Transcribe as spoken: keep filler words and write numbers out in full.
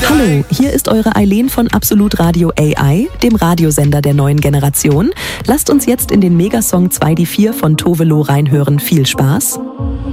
Hallo, hier ist eure Eileen von Absolut Radio A I, dem Radiosender der neuen Generation. Lasst uns jetzt in den Megasong zwei die vier von Tove Lo reinhören. Viel Spaß.